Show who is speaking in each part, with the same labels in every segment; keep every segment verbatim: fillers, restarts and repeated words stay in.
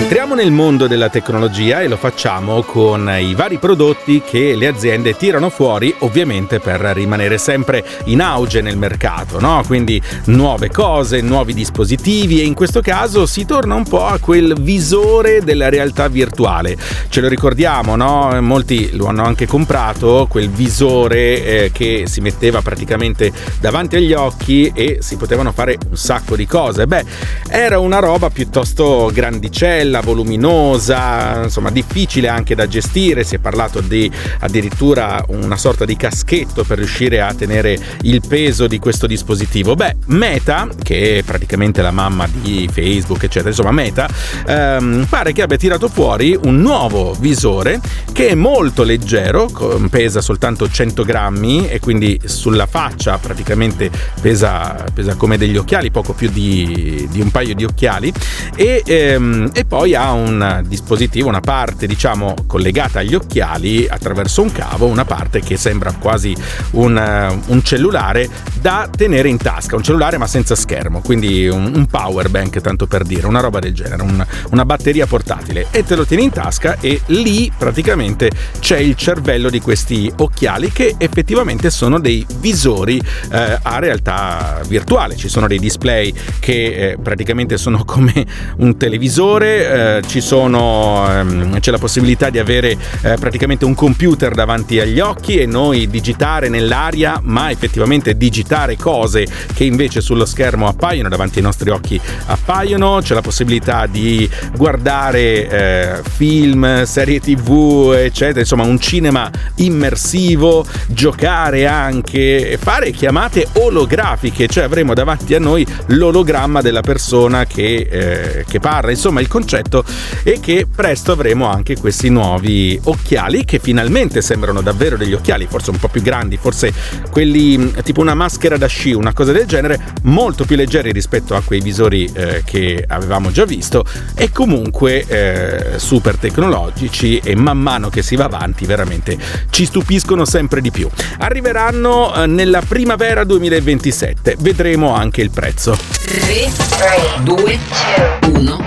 Speaker 1: Entriamo nel mondo della tecnologia e lo facciamo con i vari prodotti che le aziende tirano fuori, ovviamente per rimanere sempre in auge nel mercato, no? Quindi nuove cose, nuovi dispositivi, e in questo caso si torna un po' a quel visore della realtà virtuale. Ce lo ricordiamo, no? Molti lo hanno anche comprato, quel visore eh, che si metteva praticamente davanti agli occhi e si potevano fare un sacco di cose. Beh, era una roba piuttosto grandicella, voluminosa, insomma difficile anche da gestire. Si è parlato di addirittura una sorta di caschetto per riuscire a tenere il peso di questo dispositivo. Beh, Meta, che è praticamente la mamma di Facebook, eccetera, insomma Meta, ehm, pare che abbia tirato fuori un nuovo visore che è molto leggero, pesa soltanto cento grammi e quindi sulla faccia praticamente pesa, pesa come degli occhiali, poco più di, di un paio di occhiali, e, ehm, e poi ha un dispositivo, una parte diciamo collegata agli occhiali attraverso un cavo, una parte che sembra quasi un, un cellulare da tenere in tasca, un cellulare ma senza schermo, quindi un, un power bank, tanto per dire, una roba del genere, un, una batteria portatile, e te lo tieni in tasca e lì praticamente c'è il cervello di questi occhiali che effettivamente sono dei visori eh, a realtà virtuale. Ci sono dei display che eh, praticamente sono come un televisore, eh, ci sono ehm, c'è la possibilità di avere eh, praticamente un computer davanti agli occhi e noi digitare nell'aria, ma effettivamente digitare cose che invece sullo schermo appaiono, davanti ai nostri occhi appaiono. C'è la possibilità di guardare eh, film, serie tv, eccetera, insomma un cinema immersivo, giocare anche, fare chiamate olografiche, cioè avremo davanti a noi l'ologramma della persona che, eh, che parla. Insomma, il concetto è che presto avremo anche questi nuovi occhiali che finalmente sembrano davvero degli occhiali, forse un po' più grandi, forse quelli tipo una maschera da sci, una cosa del genere, molto più leggeri rispetto a quei visori eh, che avevamo già visto, e comunque eh, super tecnologici, e man mano che si va avanti veramente ci stupiscono sempre di più. Arriveranno eh, nella primavera duemilaventisette, vedremo anche il prezzo.
Speaker 2: tre, due, uno.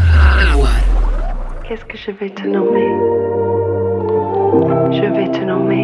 Speaker 3: Qu'est-ce que je vais te nommer? Je vais te nommer